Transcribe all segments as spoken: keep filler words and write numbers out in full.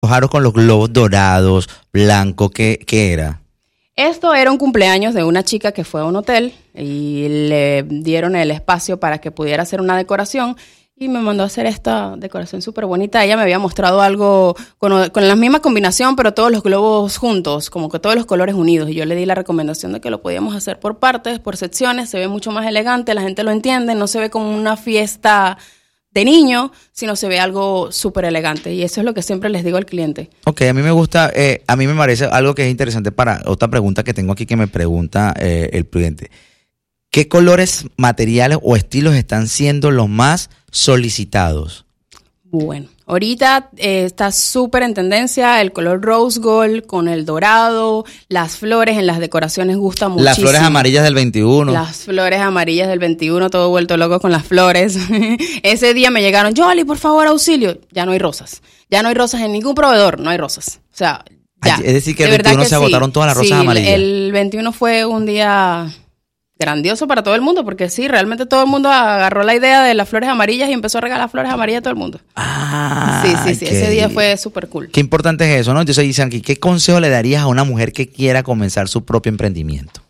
Aro con los globos dorados, blanco, ¿qué, qué era? Esto era un cumpleaños de una chica que fue a un hotel y le dieron el espacio para que pudiera hacer una decoración y me mandó a hacer esta decoración súper bonita. Ella me había mostrado algo con, con la misma combinación, pero todos los globos juntos, como que todos los colores unidos. Y yo le di la recomendación de que lo podíamos hacer por partes, por secciones. Se ve mucho más elegante, la gente lo entiende, no se ve como una fiesta de niño, sino se ve algo súper elegante. Y eso es lo que siempre les digo al cliente. Ok, a mí me gusta, eh, a mí me parece algo que es interesante para otra pregunta que tengo aquí que me pregunta eh, el cliente. ¿Qué colores, materiales o estilos están siendo los más solicitados? Bueno, ahorita eh, está súper en tendencia el color rose gold con el dorado, las flores en las decoraciones gustan muchísimo. Las flores amarillas del veintiuno. Las flores amarillas del veintiuno, todo vuelto loco con las flores. Ese día me llegaron, Yoli, por favor, auxilio. Ya no hay rosas. Ya no hay rosas en ningún proveedor, no hay rosas. O sea, ya. Es decir, que el veintiuno se agotaron sí, todas las rosas sí, amarillas. El veintiuno fue un día grandioso para todo el mundo, porque sí, realmente todo el mundo agarró la idea de las flores amarillas y empezó a regalar flores amarillas a todo el mundo. Ah, sí, sí, sí, qué, ese día fue súper cool. Qué importante es eso, ¿no? Entonces dicen aquí, ¿qué consejo le darías a una mujer que quiera comenzar su propio emprendimiento?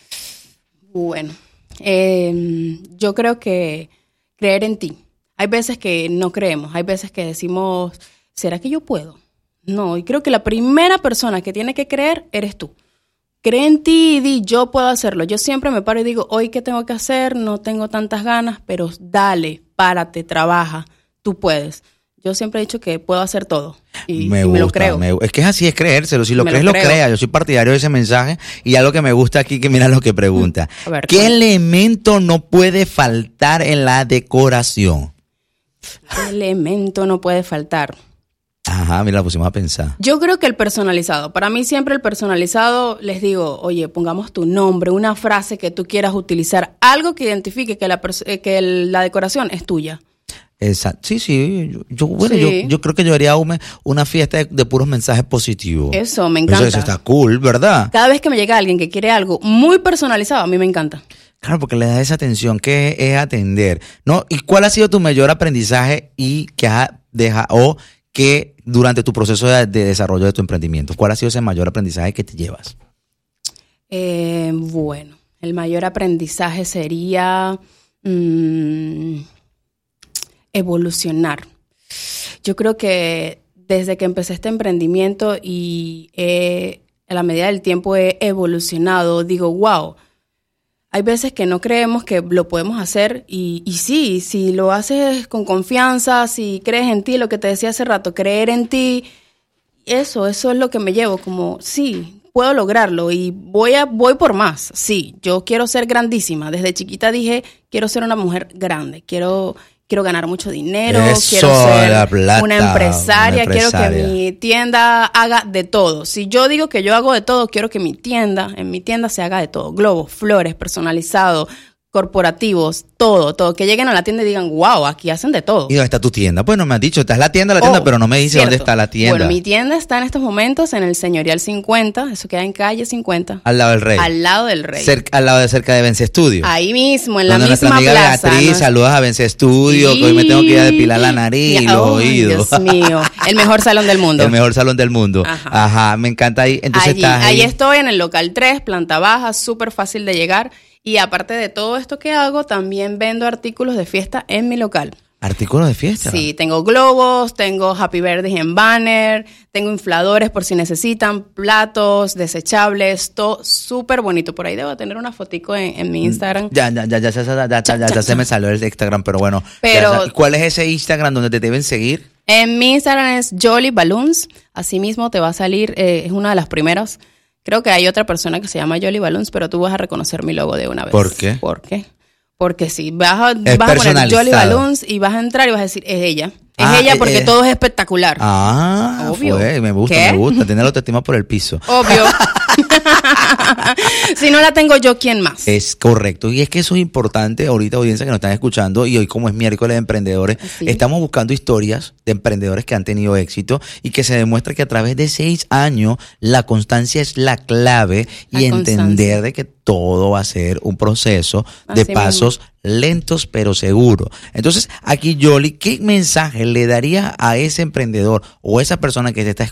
Bueno, eh, yo creo que creer en ti. Hay veces que no creemos, hay veces que decimos, ¿será que yo puedo? No, y creo que la primera persona que tiene que creer eres tú. Cree en ti y di, yo puedo hacerlo. Yo siempre me paro y digo, hoy qué tengo que hacer, no tengo tantas ganas, pero dale, párate, trabaja, tú puedes. Yo siempre he dicho que puedo hacer todo y me, y gusta, me lo creo. Me, es que es así, es creérselo. Si lo me crees, lo, lo crea. Yo soy partidario de ese mensaje y algo que me gusta aquí, que mira lo que pregunta. A ver, ¿Qué ¿cómo? elemento no puede faltar en la decoración? ¿Qué elemento no puede faltar? Ajá, mira, la pusimos a pensar. Yo creo que el personalizado. Para mí siempre el personalizado, les digo, oye, pongamos tu nombre, una frase que tú quieras utilizar, algo que identifique que la, que el, la decoración es tuya. Exacto. Sí, sí. Yo, yo bueno, Sí. Yo, yo creo que yo haría una, una fiesta de, de puros mensajes positivos. Eso, me encanta. Eso, eso está cool, ¿verdad? Cada vez que me llega alguien que quiere algo muy personalizado, a mí me encanta. Claro, porque le das esa atención que es atender, ¿no? ¿Y cuál ha sido tu mayor aprendizaje y que has dejado que durante tu proceso de, de desarrollo de tu emprendimiento? ¿Cuál ha sido ese mayor aprendizaje que te llevas? Eh, bueno, el mayor aprendizaje sería mmm, evolucionar. Yo creo que desde que empecé este emprendimiento y eh, a la medida del tiempo he evolucionado, digo, wow, hay veces que no creemos que lo podemos hacer y, y sí, si lo haces con confianza, si crees en ti, lo que te decía hace rato, creer en ti, eso, eso es lo que me llevo, como sí, puedo lograrlo y voy a voy por más. Sí, yo quiero ser grandísima. Desde chiquita dije, quiero ser una mujer grande, quiero quiero ganar mucho dinero, Eso, quiero ser la plata, una empresaria, una empresaria, quiero que mi tienda haga de todo. Si yo digo que yo hago de todo, quiero que mi tienda, en mi tienda se haga de todo. Globos, flores, personalizado, corporativos, todo, todo. Que lleguen a la tienda y digan, wow, aquí hacen de todo. ¿Y dónde está tu tienda? Pues no me has dicho, está la tienda, la tienda, Oh, pero no me dice cierto. dónde está la tienda. Bueno, mi tienda está en estos momentos en el Señorial cincuenta, eso queda en calle cincuenta. Al lado del Rey. Al lado del Rey. Cerca, al lado de cerca de Vence Studio. Ahí mismo, en la Donde misma nuestra amiga plaza. Beatriz, ¿no? saludos a Vence Studio, Sí. que hoy me tengo que ir a depilar la nariz y los Ay, oídos. Dios mío, el mejor salón del mundo. El mejor salón del mundo. Ajá. Ajá, me encanta ahí. Entonces Allí, estás ahí. ahí estoy en el local tres, planta baja, súper fácil de llegar. Y aparte de todo esto que hago, también vendo artículos de fiesta en mi local. ¿Artículos de fiesta? Sí, tengo globos, tengo Happy Birthday en banner, tengo infladores por si necesitan, platos, desechables, todo súper bonito. Por ahí debo tener una fotico en, en mi Instagram. Ya, ya, ya, ya, ya, ya, ya, ya, ya, ya se me salió el Instagram, pero bueno. Pero- ya, ¿cuál es ese Instagram donde te deben seguir? En mi Instagram es Yoli Balloons, así mismo te va a salir, eh, es una de las primeras. Creo que hay otra persona que se llama Yoli Balloons, pero tú vas a reconocer mi logo de una vez. ¿Por qué? ¿Por qué? Porque si vas a, Es vas a poner personalizado. Yoli Balloons y vas a entrar y vas a decir, es ella. Es Ah, ella eh, porque eh. todo es espectacular. Ah, Obvio. fue, me gusta, ¿Qué? me gusta. Tiene la autoestima por el piso. Obvio. Si no la tengo yo, ¿quién más? Es correcto. Y es que eso es importante ahorita, audiencia que nos están escuchando, y hoy como es miércoles de emprendedores, sí. estamos buscando historias de emprendedores que han tenido éxito y que se demuestra que a través de seis años la constancia es la clave la y constancia. Entender de que todo va a ser un proceso de Así pasos mismo. lentos pero seguros. Entonces, aquí Yoli, ¿qué mensaje le daría a ese emprendedor o esa persona que te está